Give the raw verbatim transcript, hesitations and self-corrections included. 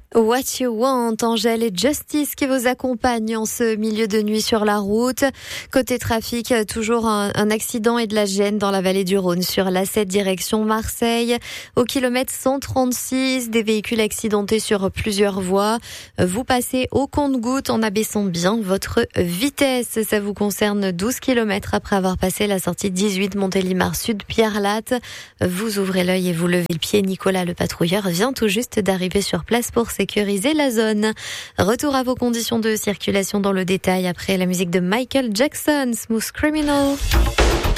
What You Want, Angèle et Justice qui vous accompagnent en ce milieu de nuit sur la route. Côté trafic, toujours un, un accident et de la gêne dans la vallée du Rhône sur l'A sept direction Marseille. Au kilomètre cent trente-six, des véhicules accidentés sur plusieurs voies. Vous passez au compte-gouttes en abaissant bien votre vitesse. Ça vous concerne douze kilomètres après avoir passé la sortie dix-huit Montélimar Sud Pierre Latte. Vous ouvrez l'œil et vous levez le pied. Nicolas le patrouilleur vient tout juste d'arriver sur place pour sécuriser la zone. Retour à vos conditions de circulation dans le détail après la musique de Michael Jackson, Smooth Criminal.